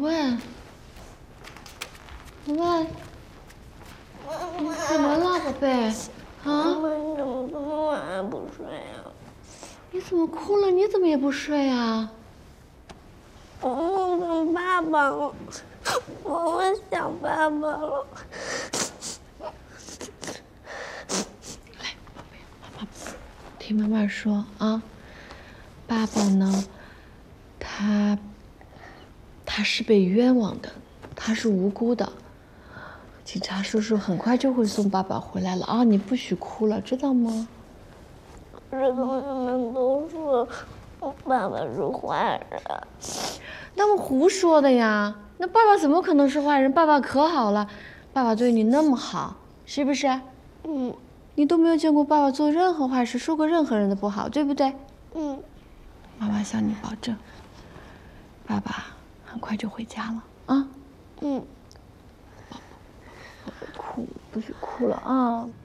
贝，宝贝，你怎么了，宝贝？啊？ 妈妈，你怎么这么晚还不睡啊？ 你怎么哭了？你怎么也不睡啊？ 我梦见爸爸了，我想爸爸了。 来，宝贝，听妈妈说啊，爸爸呢，他是被冤枉的，他是无辜的。警察叔叔很快就会送爸爸回来了啊！你不许哭了，知道吗？ 可是同学们都说我爸爸是坏人。 那么胡说的呀！那爸爸怎么可能是坏人？爸爸可好了，爸爸对你那么好，是不是？ 嗯。 你都没有见过爸爸做任何坏事，说过任何人的不好，对不对？ 嗯。 妈妈向你保证，爸爸很快就回家了啊！ 嗯。 宝贝，哭，不许哭了啊！